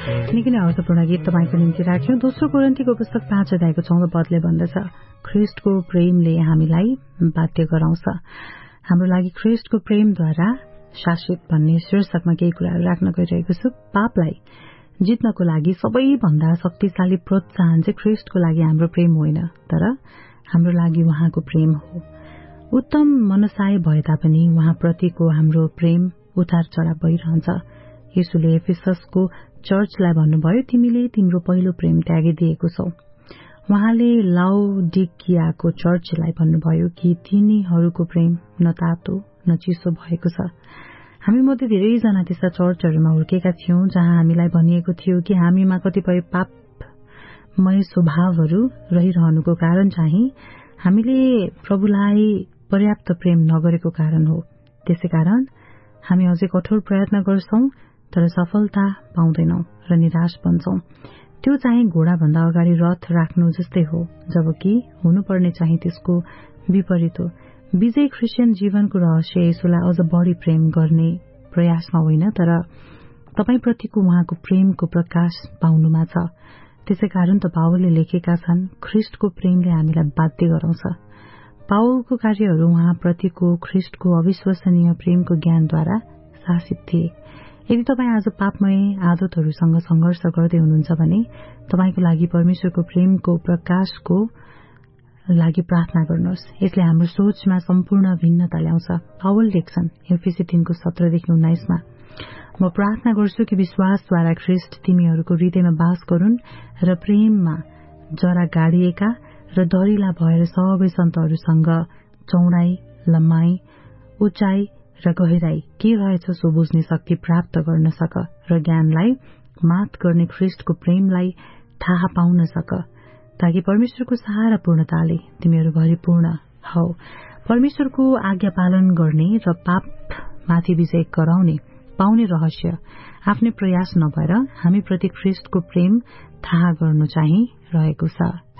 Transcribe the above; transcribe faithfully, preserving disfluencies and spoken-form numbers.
निकै नै अर्थपूर्ण गीत तपाईको निम्ति राख्यौं। दोस्रो कोरिन्थीको पुस्तक पाँच अध्यायको चौधो पदले भन्दछ, ख्रीष्टको प्रेमले हामीलाई बाध्य गराउँछ। हाम्रो लागि ख्रीष्टको प्रेमद्वारा शासित भन्ने शीर्षकमा केही कुराहरू राख्न गइरहेको छु। पापलाई जित्नको लागि सबैभन्दा शक्तिशाली प्रोत्साहन चाहिँ ख्रीष्टको लागि हाम्रो प्रेम होइन, तर हाम्रो लागि उहाँको प्रेम हो। उत्तम मनसाय भए तापनि उहाँप्रतिको हाम्रो प्रेम उतार चढाव भइरहन्छ। येशूले एफिससको चर्चलाई भन्नुभयो, तिमीले तिम्रो पहिलो प्रेम त्यागिदिएको छौ। उहाँले लाउडिकियाको चर्चलाई भन्नुभयो कि तिनीहरूको प्रेम न तातो न चिसो भएको छ। हामी मध्ये धेरैजना त्यस्ता चर्चहरूमा हुर्केका थियौं जहाँ हामीलाई भनिएको थियो कि हामीमा कतिपय पापमय स्वभावहरू रहिरहनुको कारण चाहिँ हामीले प्रभुलाई पर्याप्त प्रेम नगरेको कारण हो। त्यसैकारण हामी अझै कठोर प्रयत्न गर्छौं तर सफलता पाउँदैनौं र निराश बन्छौं। त्यो चाहिँ घोडाभन्दा अगाडि रथ राख्नु जस्तै हो, जबकि हुनुपर्ने चाहिँ त्यसको विपरीत हो। विजयी क्रिस्चियन जीवनको रहस्य यसोलाई अझ बढ़ी प्रेम गर्ने प्रयासमा होइन, तर तपाईप्रतिको उहाँको प्रेमको प्रकाश पाउनुमा छ। त्यसैकारण त पावलले लेखेका छन्, ख्रीष्टको प्रेमले हामीलाई बाध्य गराउँछ। पावलको कार्यहरू उहाँप्रतिको ख्रीष्टको अविश्वसनीय प्रेमको ज्ञानद्वारा शासित थिए। यदि तपाईँ आज पापमय आदतहरूसँग संघर्ष गर्दै हुनुहुन्छ भने तपाईको लागि परमेश्वरको प्रेमको प्रकाशको लागि प्रार्थना गर्नुहोस्। यसले हाम्रो सोचमा सम्पूर्ण भिन्नता ल्याउँछ। पावल लेख्छन् एफिसी तीनको सत्रदेखि उन्नाइसमा, म प्रार्थना गर्छु कि विश्वासद्वारा ख्रीष्ट तिमीहरूको हृदयमा बास गरून् र प्रेममा जरा गाडिएका र दरिला भएर सबै सन्तहरूसँग चौडाई, लम्बाई, उचाइ र गहिराई के रहेछ सो बुझ्ने शक्ति प्राप्त गर्न सक र ज्ञानलाई मात गर्ने ख्रीष्टको प्रेमलाई थाहा पाउन सक, ताकि परमेश्वरको सारा पूर्णताले तिमीहरू भरिपूर्ण हौ। परमेश्वरको आज्ञा पालन गर्ने र पापमाथि विजय गराउने पाउने रहस्य आफ्नै प्रयास नभएर हामी प्रति ख्रीष्टको प्रेम थाहा गर्नु चाहिँ रहेको छ।